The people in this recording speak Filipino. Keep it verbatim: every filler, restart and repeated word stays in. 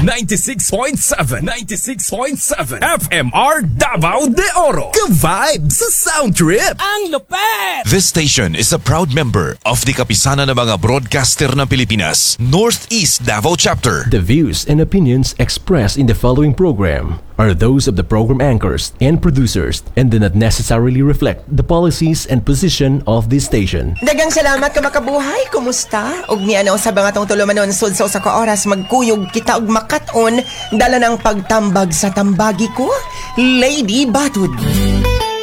ninety-six point seven, ninety-six point seven F M R Davao de Oro. Ka-vibe sa Sound Trip. Ang lupet! This station is a proud member of the Kapisanan ng mga Broadcaster ng Pilipinas, Northeast Davao Chapter. The views and opinions expressed in the following program are those of the program anchors and producers and do not necessarily reflect the policies and position of this station. Dagang salamat ka makabuhay, kumusta? Og ni ano sa mga tong tulumanon sud sa usa ka oras magkuyog kita og makat-on dala ng pagtambag sa tambagi ko, Lady Batud.